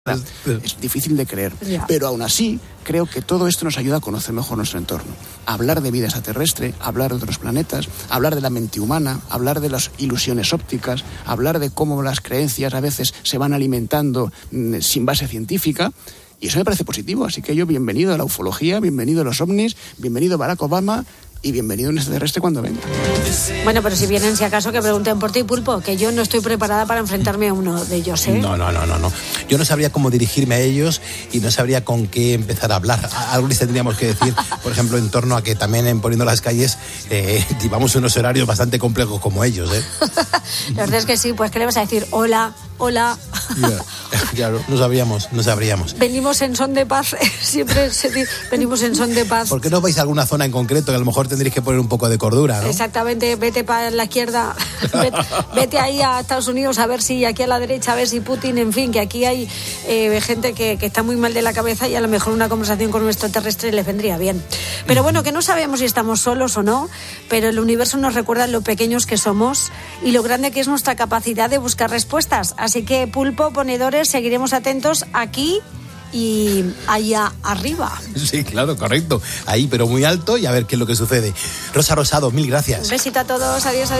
Es difícil de creer, pero aún así creo que todo esto nos ayuda a conocer mejor nuestro entorno. Hablar de vida extraterrestre, hablar de otros planetas, hablar de la mente humana, hablar de las ilusiones ópticas, hablar de cómo las creencias a veces se van alimentando sin base científica. Y eso me parece positivo, así que yo bienvenido a la ufología, bienvenido a los ovnis, bienvenido a Barack Obama y bienvenido a un extraterrestre cuando venga. Bueno, pero si vienen, si acaso, que pregunten por ti, Pulpo, que yo no estoy preparada para enfrentarme a uno de ellos, ¿eh? No. Yo no sabría cómo dirigirme a ellos y no sabría con qué empezar a hablar. Algo les tendríamos que decir, por ejemplo, en torno a que también en Poniendo las Calles llevamos unos horarios bastante complejos como ellos, ¿eh? La verdad es que sí, pues ¿qué le vas a decir? Hola. Claro, no sabríamos. Venimos en son de paz, siempre se dice, venimos en son de paz. ¿Por qué no vais a alguna zona en concreto que a lo mejor tendréis que poner un poco de cordura, ¿no? Exactamente, vete para la izquierda, vete ahí a Estados Unidos a ver si, aquí a la derecha, a ver si Putin, en fin, que aquí hay gente que está muy mal de la cabeza y a lo mejor una conversación con un extraterrestre les vendría bien. Pero bueno, que no sabemos si estamos solos o no, pero el universo nos recuerda lo pequeños que somos y lo grande que es nuestra capacidad de buscar respuestas. Así que, Pulpo, ponedores, seguiremos atentos aquí y allá arriba. Sí, claro, correcto. Ahí, pero muy alto y a ver qué es lo que sucede. Rosa Rosado, mil gracias. Un besito a todos, adiós.